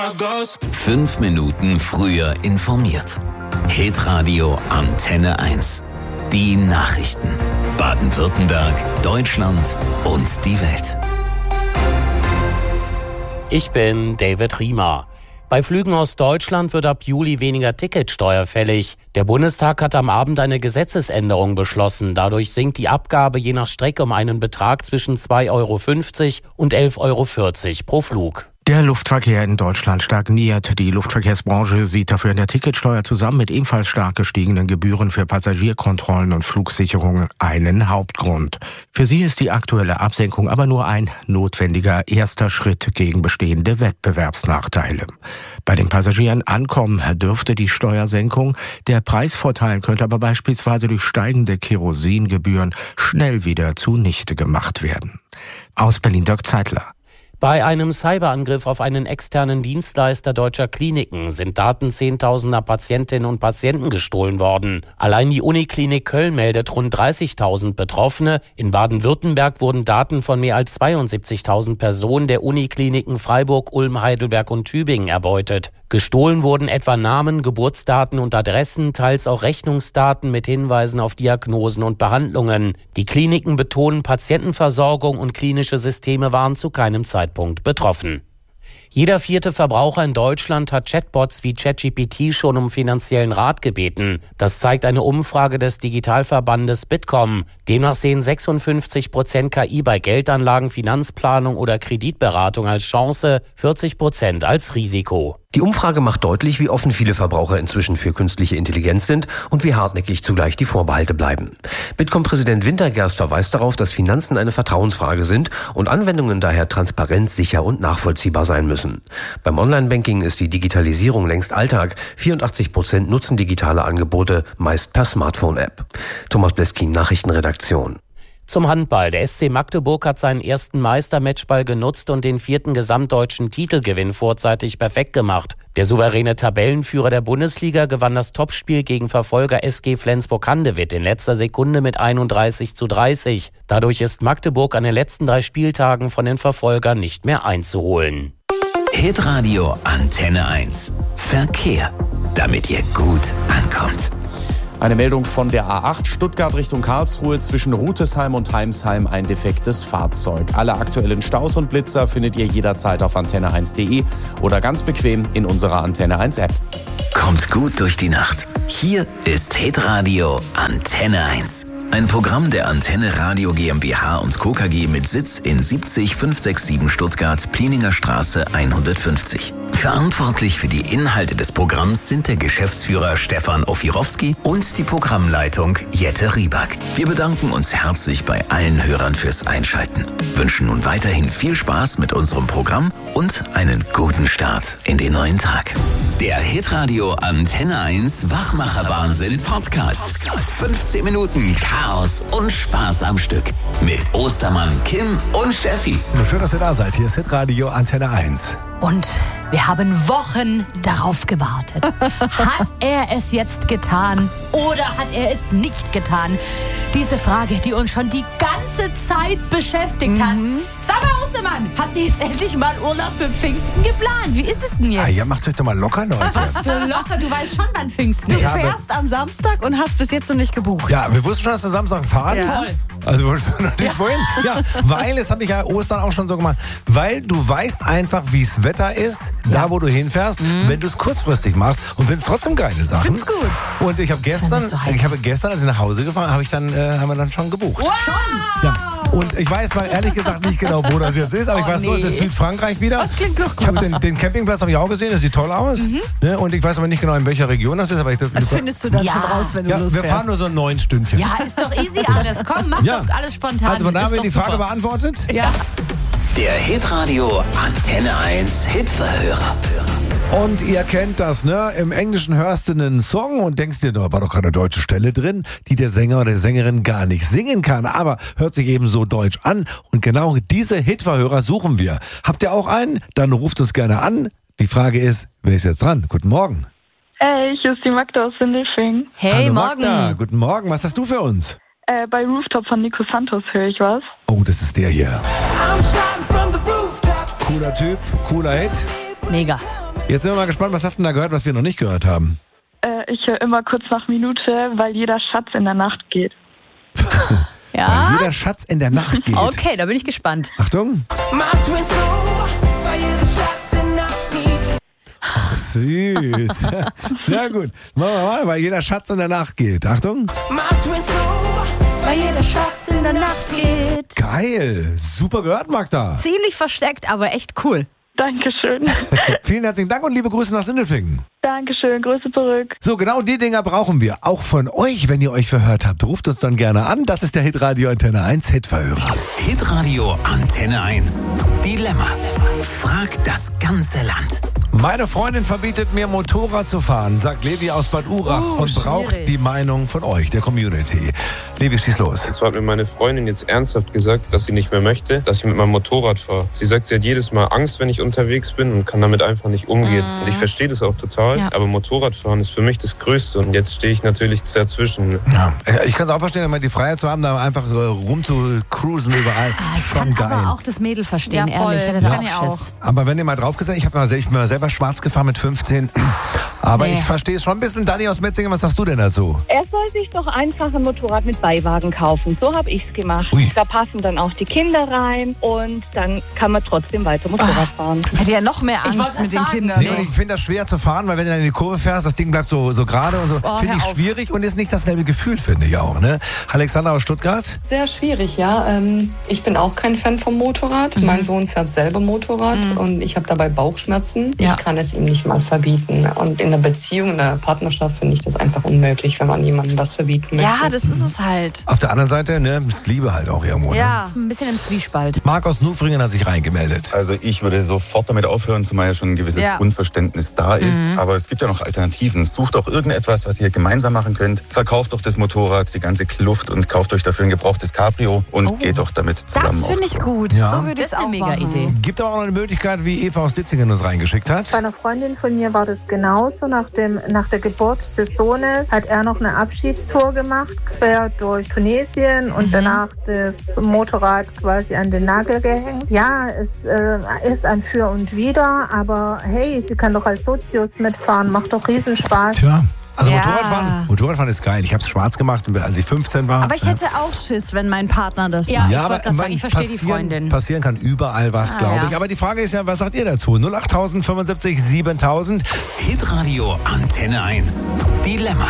5 Minuten früher informiert. Hitradio Antenne 1. Die Nachrichten. Baden-Württemberg, Deutschland und die Welt. Ich bin David Riemer. Bei Flügen aus Deutschland wird ab Juli weniger Ticketsteuer fällig. Der Bundestag hat am Abend eine Gesetzesänderung beschlossen. Dadurch sinkt die Abgabe je nach Strecke um einen Betrag zwischen 2,50 € und 11,40 € pro Flug. Der Luftverkehr in Deutschland stagniert. Die Luftverkehrsbranche sieht dafür in der Ticketsteuer zusammen mit ebenfalls stark gestiegenen Gebühren für Passagierkontrollen und Flugsicherung einen Hauptgrund. Für sie ist die aktuelle Absenkung aber nur ein notwendiger erster Schritt gegen bestehende Wettbewerbsnachteile. Bei den Passagieren ankommen dürfte die Steuersenkung. Der Preisvorteil könnte aber beispielsweise durch steigende Kerosingebühren schnell wieder zunichte gemacht werden. Aus Berlin Dirk Zeitler. Bei einem Cyberangriff auf einen externen Dienstleister deutscher Kliniken sind Daten zehntausender Patientinnen und Patienten gestohlen worden. Allein die Uniklinik Köln meldet rund 30.000 Betroffene. In Baden-Württemberg wurden Daten von mehr als 72.000 Personen der Unikliniken Freiburg, Ulm, Heidelberg und Tübingen erbeutet. Gestohlen wurden etwa Namen, Geburtsdaten und Adressen, teils auch Rechnungsdaten mit Hinweisen auf Diagnosen und Behandlungen. Die Kliniken betonen, Patientenversorgung und klinische Systeme waren zu keinem Zeitpunkt betroffen. Jeder 4. Verbraucher in Deutschland hat Chatbots wie ChatGPT schon um finanziellen Rat gebeten. Das zeigt eine Umfrage des Digitalverbandes Bitkom. Demnach sehen 56% KI bei Geldanlagen, Finanzplanung oder Kreditberatung als Chance, 40% als Risiko. Die Umfrage macht deutlich, wie offen viele Verbraucher inzwischen für künstliche Intelligenz sind und wie hartnäckig zugleich die Vorbehalte bleiben. Bitkom-Präsident Wintergerst verweist darauf, dass Finanzen eine Vertrauensfrage sind und Anwendungen daher transparent, sicher und nachvollziehbar sein müssen. Beim Online-Banking ist die Digitalisierung längst Alltag. 84% nutzen digitale Angebote, meist per Smartphone-App. Thomas Bleskin, Nachrichtenredaktion. Zum Handball. Der SC Magdeburg hat seinen ersten Meistermatchball genutzt und den 4. gesamtdeutschen Titelgewinn vorzeitig perfekt gemacht. Der souveräne Tabellenführer der Bundesliga gewann das Topspiel gegen Verfolger SG Flensburg-Handewitt in letzter Sekunde mit 31:30. Dadurch ist Magdeburg an den letzten 3 Spieltagen von den Verfolgern nicht mehr einzuholen. Hitradio Antenne 1. Verkehr, damit ihr gut ankommt. Eine Meldung von der A8 Stuttgart Richtung Karlsruhe zwischen Rutesheim und Heimsheim, ein defektes Fahrzeug. Alle aktuellen Staus und Blitzer findet ihr jederzeit auf antenne1.de oder ganz bequem in unserer Antenne 1 App. Kommt gut durch die Nacht. Hier ist Hitradio Antenne 1. Ein Programm der Antenne Radio GmbH und Co. KG mit Sitz in 70567 Stuttgart, Plieninger Straße 150. Verantwortlich für die Inhalte des Programms sind der Geschäftsführer Stefan Ofirowski und die Programmleitung Jette Rieback. Wir bedanken uns herzlich bei allen Hörern fürs Einschalten, wünschen nun weiterhin viel Spaß mit unserem Programm und einen guten Start in den neuen Tag. Der Hitradio Antenne 1 Wachmacher-Wahnsinn Podcast. 15 Minuten Chaos und Spaß am Stück. Mit Ostermann, Kim und Steffi. Schön, dass ihr da seid. Hier ist Hitradio Antenne 1. Und wir haben Wochen darauf gewartet. Hat er es jetzt getan oder hat er es nicht getan? Diese Frage, die uns schon die ganze Zeit beschäftigt hat. Sag mal, Ostermann, habt ihr jetzt endlich mal Urlaub für Pfingsten geplant? Wie ist es denn jetzt? Ja, macht euch doch mal locker, Leute. Was für locker? Du weißt schon, wann Pfingsten ist. Du fährst am Samstag und hast bis jetzt noch nicht gebucht. Ja, wir wussten schon, dass wir Samstag fahren. Ja. Toll. Also wolltest du noch nicht wohin? Ja, weil, das habe ich ja Ostern auch schon so gemacht, weil du weißt einfach, wie es Wetter ist, da wo du hinfährst, wenn du es kurzfristig machst und findest trotzdem geile Sachen. Ich find's gut. Und ich habe gestern, als ich nach Hause gefahren, haben wir dann schon gebucht. Wow. Ja. Und ich weiß mal ehrlich gesagt nicht genau, wo das jetzt ist, aber ich weiß nur, es ist Südfrankreich wieder. Das klingt doch Ich gut. habe den Campingplatz habe ich auch gesehen, das sieht toll aus. Ne? Und ich weiß aber nicht genau, in welcher Region das ist. Aber Das findest du dann schon raus, wenn du ja, losfährst. wir fahren nur so 9 Stündchen. Ja, ist doch easy alles. Komm, mach doch alles spontan. Also von da haben wir Ist die doch Frage super. beantwortet. Ja. Der Hitradio Antenne 1 Hitverhörer. Und ihr kennt das, ne? Im Englischen hörst du einen Song und denkst dir, da war doch gerade eine deutsche Stelle drin, die der Sänger oder die Sängerin gar nicht singen kann, aber hört sich eben so deutsch an. Und genau diese Hitverhörer suchen wir. Habt ihr auch einen? Dann ruft uns gerne an. Die Frage ist, wer ist jetzt dran? Guten Morgen. Hey, hier ist die Magda aus Sindelfingen. Hey, Hallo morgen. Magda, guten Morgen. Was hast du für uns? Bei Rooftop von Nico Santos höre ich was. Oh, das ist der hier. Cooler Typ, cooler Hit. Mega. Jetzt sind wir mal gespannt, was hast du denn da gehört, was wir noch nicht gehört haben? Ich höre immer kurz nach Minute, weil jeder Schatz in der Nacht geht. Ja? Weil jeder Schatz in der Nacht geht. Okay, da bin ich gespannt. Achtung. Ach, süß. Sehr gut. Machen wir mal, weil jeder Schatz in der Nacht geht. Achtung. Weil jeder Schatz in der Nacht geht. Geil. Super gehört, Magda. Ziemlich versteckt, aber echt cool. Dankeschön. Vielen herzlichen Dank und liebe Grüße nach Sindelfingen. Dankeschön, Grüße zurück. So, genau die Dinger brauchen wir. Auch von euch, wenn ihr euch verhört habt. Ruft uns dann gerne an. Das ist der Hitradio Antenne 1 Hitverhörer. Hitradio Antenne 1. Dilemma. Frag das ganze Land. Meine Freundin verbietet mir, Motorrad zu fahren, sagt Levi aus Bad Urach und braucht schwierig. die Meinung von euch, der Community. Levi, schieß los. Und zwar hat mir meine Freundin jetzt ernsthaft gesagt, dass sie nicht mehr möchte, dass ich mit meinem Motorrad fahre. Sie sagt, sie hat jedes Mal Angst, wenn ich unterwegs bin und kann damit einfach nicht umgehen. Und ich verstehe das auch total, aber Motorradfahren ist für mich das Größte und jetzt stehe ich natürlich dazwischen. Ja, ich kann es auch verstehen, immer die Freiheit zu haben, da einfach rum zu cruisen überall. Ich kann aber auch das Mädel verstehen, Ja, voll. ehrlich. Ich hätte Ja. da Kann ich auch auch. Schiss. Aber wenn ihr mal drauf gesagt, ich bin selber schwarz gefahren mit 15. Aber Nee. ich verstehe es schon ein bisschen. Dani aus Metzingen, was sagst du denn dazu? Er soll sich doch einfach ein Motorrad mit Beiwagen kaufen. So habe ich es gemacht. Ui. Da passen dann auch die Kinder rein und dann kann man trotzdem weiter Motorrad fahren. Ich hätte ja noch mehr wollte Angst mit den sagen. Kindern. Nee, und ich finde das schwer zu fahren, weil wenn du dann in die Kurve fährst, das Ding bleibt so gerade und so. Oh, Finde ich hör auf. schwierig und ist nicht dasselbe Gefühl, finde ich auch. Ne? Alexander aus Stuttgart? Sehr schwierig, ja. Ich bin auch kein Fan vom Motorrad. Mein Sohn fährt selber Motorrad und ich habe dabei Bauchschmerzen. Ja. Ich kann es ihm nicht mal verbieten. Und in einer Beziehung, in einer Partnerschaft finde ich das einfach unmöglich, wenn man jemandem was verbieten möchte. Ja, das ist es halt. Auf der anderen Seite, ne, ist Liebe halt auch irgendwo. Ne? Ja. Ist ein bisschen im Zwiespalt. Marc aus Nufringen hat sich reingemeldet. Also ich würde sofort damit aufhören, zumal ja schon ein gewisses Grundverständnis da ist. Aber es gibt ja noch Alternativen. Sucht doch irgendetwas, was ihr gemeinsam machen könnt. Verkauft doch das Motorrad, die ganze Kluft und kauft euch dafür ein gebrauchtes Cabrio und geht doch damit zusammen. Das finde ich gut. Ja. So würde ich Das es ist eine auch mega machen. Idee. Gibt aber auch noch eine Möglichkeit, wie Eva aus Ditzingen uns reingeschickt hat. Bei einer Freundin von mir war das genauso. Nach der Geburt des Sohnes hat er noch eine Abschiedstour gemacht, quer durch Tunesien und danach das Motorrad quasi an den Nagel gehängt. Ja, es ist ein Für und Wider, aber hey, sie kann doch als Sozius mitfahren, macht doch Riesenspaß. Tja. Also Ja. Motorradfahren ist geil. Ich habe es schwarz gemacht, als ich 15 war. Aber ich hätte auch Schiss, wenn mein Partner das Ja, macht. ich wollte gerade sagen, ich verstehe die Freundin. Passieren kann überall was, glaube ja. ich. Aber die Frage ist ja, was sagt ihr dazu? 08000 75 7000. Hitradio Antenne 1. Dilemma.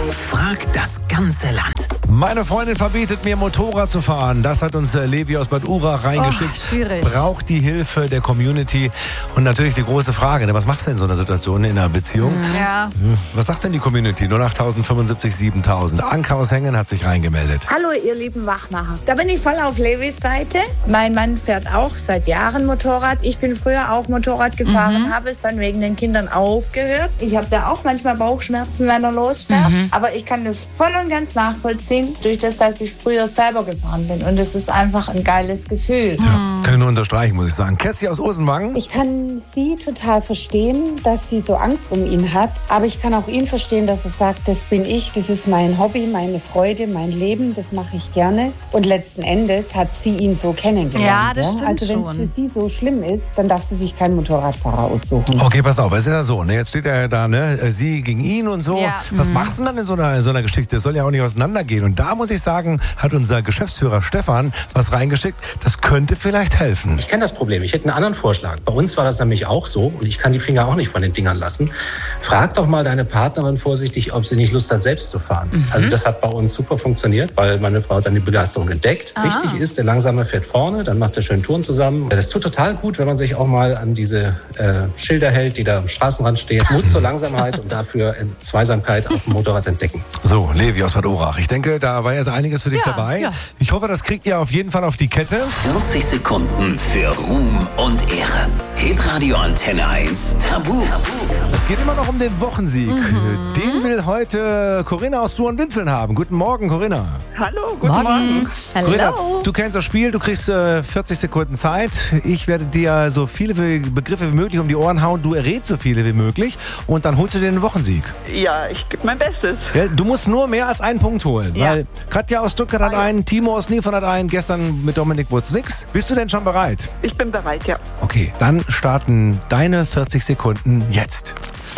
Frag das ganze Land. Meine Freundin verbietet mir, Motorrad zu fahren. Das hat uns Levi aus Bad Urach reingeschickt. Schwierig. Braucht die Hilfe der Community. Und natürlich die große Frage, ne, was machst du in so einer Situation in einer Beziehung? Ja. Was sagt denn die Community? 08000 75 7000. Anka aus Hengen hat sich reingemeldet. Hallo ihr lieben Wachmacher. Da bin ich voll auf Levis Seite. Mein Mann fährt auch seit Jahren Motorrad. Ich bin früher auch Motorrad gefahren, habe es dann wegen den Kindern aufgehört. Ich habe da auch manchmal Bauchschmerzen, wenn er losfährt. Aber ich kann das voll und ganz nachvollziehen, durch das, dass ich früher selber gefahren bin. Und es ist einfach ein geiles Gefühl. Tja, kann ich nur unterstreichen, muss ich sagen. Kessi aus Osenwangen. Ich kann sie total verstehen, dass sie so Angst um ihn hat. Aber ich kann auch ihn verstehen, dass er sagt, das bin ich, das ist mein Hobby, meine Freude, mein Leben, das mache ich gerne. Und letzten Endes hat sie ihn so kennengelernt. Ja, das stimmt Also wenn es für sie so schlimm ist, dann darf sie sich keinen Motorradfahrer aussuchen. Okay, pass auf, es ist ja so, ne? Jetzt steht er da, ne? Sie gegen ihn und so. Ja. Was machst du denn dann in so einer Geschichte? Es soll ja auch nicht auseinandergehen. Und da muss ich sagen, hat unser Geschäftsführer Stefan was reingeschickt. Das könnte vielleicht helfen. Ich kenne das Problem. Ich hätte einen anderen Vorschlag. Bei uns war das nämlich auch so und ich kann die Finger auch nicht von den Dingern lassen. Frag doch mal deine Partnerin vorsichtig, ob sie nicht Lust hat, selbst zu fahren. Also das hat bei uns super funktioniert, weil meine Frau hat dann die Begeisterung entdeckt. Wichtig ist, der Langsame fährt vorne, dann macht er schön Touren zusammen. Das tut total gut, wenn man sich auch mal an diese Schilder hält, die da am Straßenrand stehen. Mut zur Langsamkeit und dafür Zweisamkeit auf dem Motorrad entdecken. So, Levi aus Bad Urach. Ich denke, da war jetzt einiges für dich dabei. Ja. Ich hoffe, das kriegt ihr auf jeden Fall auf die Kette. 40 Sekunden für Ruhm und Ehre. Hitradio Antenne 1 Tabu. Es geht immer noch um den Wochensieg. Den will heute Corinna aus Durenwinzeln haben. Guten Morgen, Corinna. Hallo, guten Morgen. Corinna, du kennst das Spiel, du kriegst 40 Sekunden Zeit. Ich werde dir so viele Begriffe wie möglich um die Ohren hauen. Du errätst so viele wie möglich und dann holst du dir den Wochensieg. Ja, ich gebe mein Bestes. Ja, du musst nur mehr als einen Punkt holen. Ja. Weil Katja aus Stuttgart hat einen, Timo aus Niefern hat einen, gestern mit Dominik wurde es nix. Bist du denn schon bereit? Ich bin bereit, ja. Okay, dann starten deine 40 Sekunden jetzt.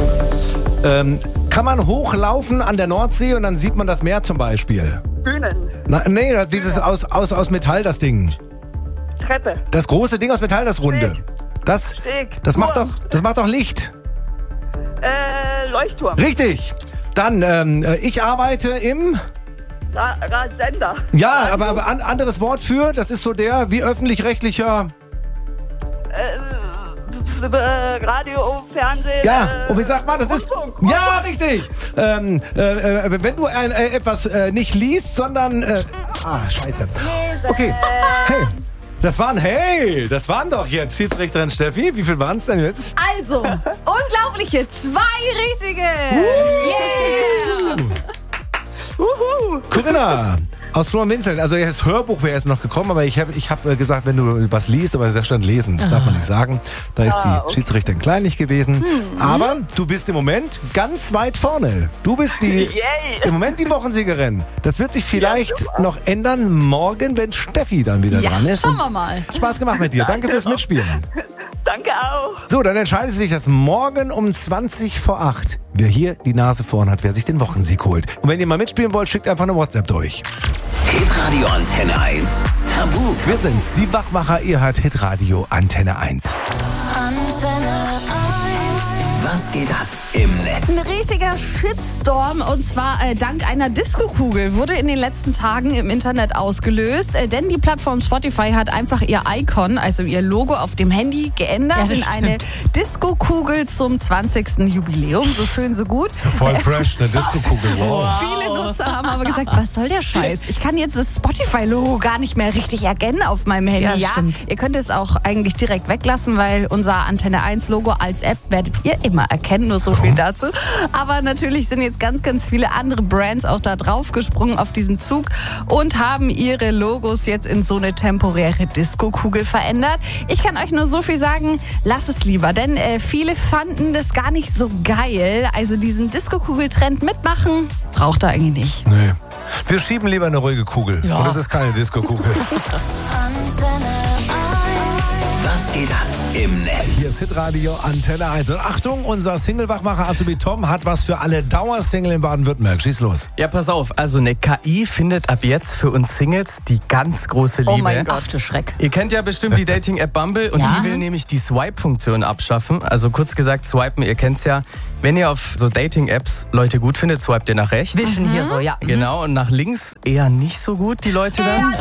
Kann man hochlaufen an der Nordsee und dann sieht man das Meer zum Beispiel? Bühnen. Nee, dieses aus Metall, das Ding. Treppe. Das große Ding aus Metall, das runde. Das macht doch Licht. Leuchtturm. Richtig. Dann, ich arbeite im... Sender. Ja, aber anderes Wort für, das ist so der wie öffentlich-rechtlicher... Radio, Fernsehen. Ja, und wie sagt man, das ist... Ja, richtig. Wenn du etwas nicht liest, sondern... scheiße. Okay, hey. Das waren doch jetzt Schiedsrichterin Steffi. Wie viel waren es denn jetzt? Also, unglaubliche 2 richtige. Corinna aus Florenwinzeln. Also das Hörbuch wäre jetzt noch gekommen, aber ich hab gesagt, wenn du was liest, aber da stand lesen, das darf man nicht sagen. Da ist die Schiedsrichterin kleinlich gewesen. Aber du bist im Moment ganz weit vorne. Du bist im Moment die Wochensiegerin. Das wird sich vielleicht noch ändern morgen, wenn Steffi dann wieder dran ist. Schauen wir mal. Spaß gemacht mit dir. Danke fürs Mitspielen. Danke auch. So, dann entscheidet sich, dass morgen um 20:08 wer hier die Nase vorn hat, wer sich den Wochensieg holt. Und wenn ihr mal mitspielen wollt, schickt einfach eine WhatsApp durch. Hitradio Antenne 1 Tabu. Wir sind's, die Wachmacher, ihr hört Hitradio Antenne 1. Antenne 1. Was geht ab im Netz? Ein richtiger Shitstorm, und zwar dank einer Disco-Kugel, wurde in den letzten Tagen im Internet ausgelöst, denn die Plattform Spotify hat einfach ihr Icon, also ihr Logo auf dem Handy geändert in eine Disco-Kugel zum 20. Jubiläum. So schön, so gut. Ja, voll fresh, eine Disco-Kugel. Wow. Viele Nutzer haben aber gesagt, was soll der Scheiß? Ich kann jetzt das Spotify-Logo gar nicht mehr richtig erkennen auf meinem Handy. Ja, ihr könnt es auch eigentlich direkt weglassen, weil unser Antenne 1-Logo als App werdet ihr immer erkennen, nur so viel dazu. Aber natürlich sind jetzt ganz, ganz viele andere Brands auch da drauf gesprungen auf diesen Zug und haben ihre Logos jetzt in so eine temporäre Disco-Kugel verändert. Ich kann euch nur so viel sagen, lasst es lieber, denn viele fanden das gar nicht so geil. Also diesen Disco-Kugel-Trend mitmachen, braucht er eigentlich nicht. Nee. Wir schieben lieber eine ruhige Kugel. Ja. Und das ist keine Disco-Kugel. Antenne 1. Was geht ab im Netz? Hier ist Hitradio Antenne 1. Und Achtung, unser Single-Wachmacher Azubi Tom hat was für alle Dauersingle in Baden-Württemberg. Schieß los. Ja, pass auf. Also eine KI findet ab jetzt für uns Singles die ganz große Liebe. Oh mein Gott, du Schreck. Ihr kennt ja bestimmt die Dating-App Bumble und die will nämlich die Swipe-Funktion abschaffen. Also kurz gesagt, swipen, ihr kennt's ja. Wenn ihr auf so Dating-Apps Leute gut findet, swipet ihr nach rechts. Wischen hier so, ja. Genau, und nach links eher nicht so gut, die Leute dann.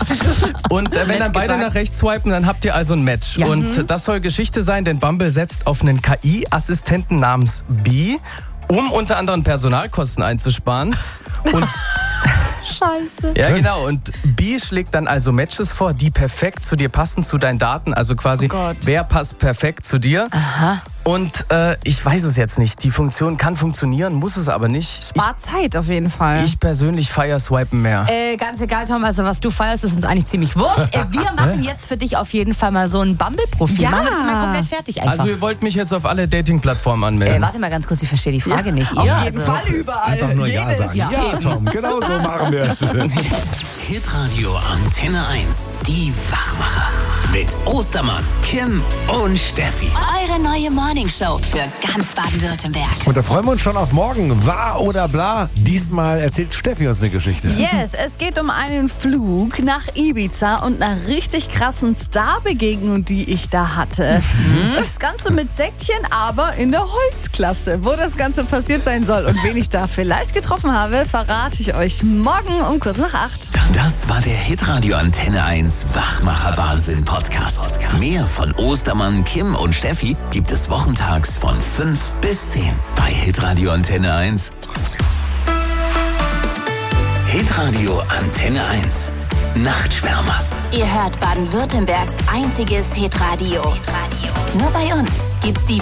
Und wenn dann beide nach rechts swipen, dann habt ihr also ein Match. Ja. Und das soll Geschichte sein, denn Bumble setzt auf einen KI-Assistenten namens Bee, um unter anderem Personalkosten einzusparen. Und Scheiße. Ja, genau. Und Bee schlägt dann also Matches vor, die perfekt zu dir passen, zu deinen Daten. Also quasi, wer passt perfekt zu dir. Aha. Und ich weiß es jetzt nicht. Die Funktion kann funktionieren, muss es aber nicht. Spart Zeit auf jeden Fall. Ich persönlich feiere Swipen mehr. Ganz egal, Tom, also was du feierst, ist uns eigentlich ziemlich wurscht. Wir machen jetzt für dich auf jeden Fall mal so ein Bumble-Profil. Ja. Machen wir das mal komplett fertig einfach. Also ihr wollt mich jetzt auf alle Dating-Plattformen anmelden. Warte mal ganz kurz, ich verstehe die Frage nicht. Auf jeden Fall überall. Einfach nur Ja sagen. Ja, Tom, genau so machen wir es. Hitradio Antenne 1. Die Wachmacher. Mit Ostermann, Kim und Steffi. Eure neue Morningshow für ganz Baden-Württemberg. Und da freuen wir uns schon auf morgen. Wahr oder bla? Diesmal erzählt Steffi uns eine Geschichte. Yes, es geht um einen Flug nach Ibiza und einer richtig krassen Starbegegnung, die ich da hatte. Das Ganze mit Säckchen, aber in der Holzklasse. Wo das Ganze passiert sein soll und wen ich da vielleicht getroffen habe, verrate ich euch morgen um kurz nach 8. Das war der Hitradio Antenne 1 Wachmacher Wahnsinn Podcast. Mehr von Ostermann, Kim und Steffi gibt es wochentags von 5 bis 10 bei Hitradio Antenne 1. Hitradio Antenne 1. Nachtschwärmer. Ihr hört Baden-Württembergs einziges Hitradio. Nur bei uns gibt's die